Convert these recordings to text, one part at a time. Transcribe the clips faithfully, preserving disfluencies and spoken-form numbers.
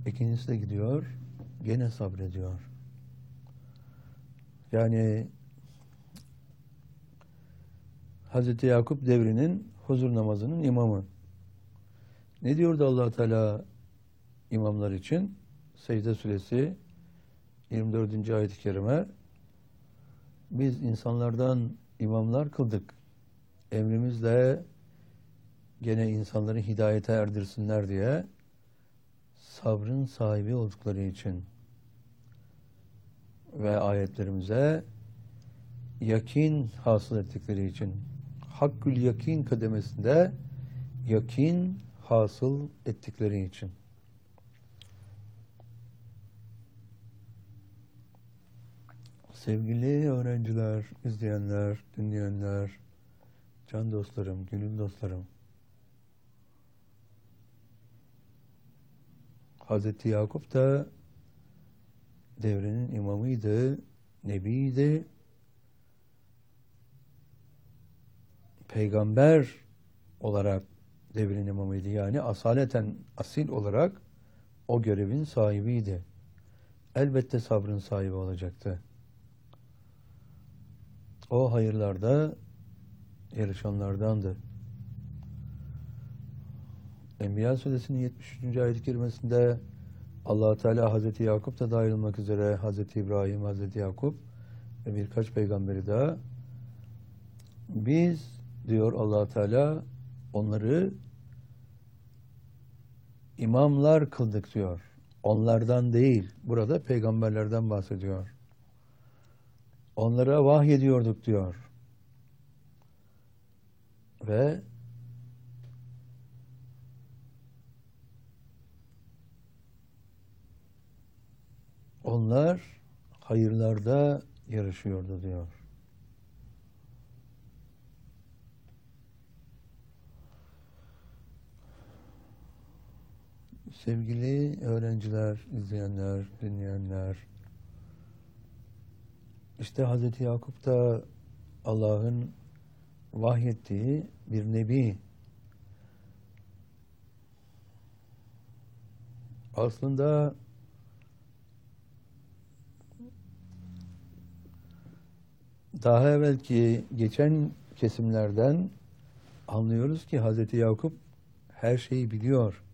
İkincisi de gidiyor, gene sabrediyor. Yani Hazreti Yakup devrinin huzur namazının imamı. Ne diyordu Allah Teala imamlar için? Secde Suresi yirmi dördüncü ayet-i kerime. Biz insanlardan imamlar kıldık. Emrimizle gene insanları hidayete erdirsinler diye, sabrın sahibi oldukları için ve ayetlerimize yakin hasıl ettikleri için, hakkül yakin kademesinde yakin hasıl ettikleri için. Sevgili öğrenciler, izleyenler, dinleyenler, can dostlarım, gönül dostlarım, Hazreti Yakup da devrenin imamıydı, nebiydi, peygamber olarak devrin imamıydı. Yani asaleten, asil olarak o görevin sahibiydi. Elbette sabrın sahibi olacaktı. O hayırlarda yarışanlardandı. Enbiya Suresinin yetmiş üçüncü ayet-i kerimesinde Allah Teala Hazreti Yakup da dahil olmak üzere Hazreti İbrahim, Hazreti Yakup ve birkaç peygamberi daha, biz diyor Allah Teala onları imamlar kıldık diyor. Onlardan değil. Burada peygamberlerden bahsediyor. Onlara vahyediyorduk diyor. Ve onlar hayırlarda yarışıyordu diyor. Sevgili öğrenciler, izleyenler, dinleyenler, işte Hazreti Yakup da Allah'ın vahyettiği bir nebi. Aslında daha evvelki geçen kesimlerden anlıyoruz ki Hazreti Yakup her şeyi biliyor.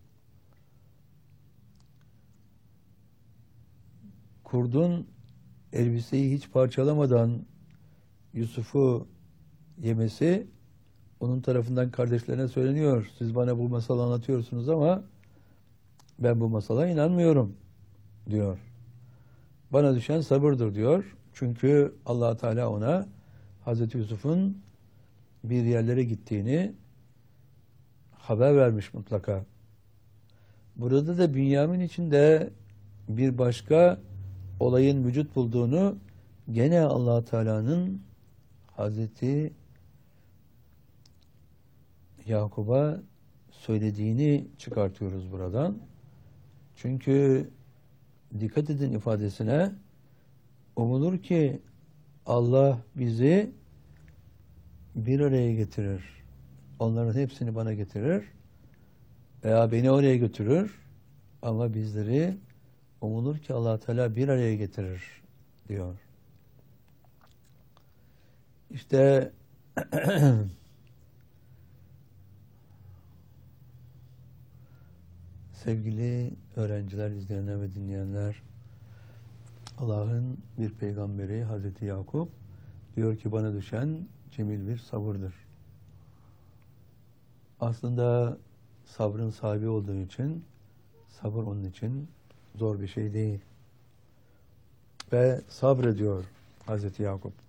Kurdun elbiseyi hiç parçalamadan Yusuf'u yemesi onun tarafından kardeşlerine söyleniyor. Siz bana bu masalı anlatıyorsunuz ama ben bu masala inanmıyorum diyor. Bana düşen sabırdır diyor. Çünkü Allah Teala ona Hazreti Yusuf'un bir yerlere gittiğini haber vermiş mutlaka. Burada da Bünyamin içinde bir başka olayın vücut bulduğunu gene Allah Teala'nın Hazreti Yakub'a söylediğini çıkartıyoruz buradan. Çünkü dikkat edin ifadesine, umulur ki Allah bizi bir araya getirir. Onların hepsini bana getirir veya beni oraya götürür ama bizleri umulur ki Allah Teala bir araya getirir diyor. İşte sevgili öğrenciler, izleyenler ve dinleyenler, Allah'ın bir peygamberi Hazreti Yakup diyor ki bana düşen cemil bir sabırdır. Aslında sabrın sahibi olduğu için sabır onun için zor bir şey değil. Ve sabrediyor Hazreti Yakup.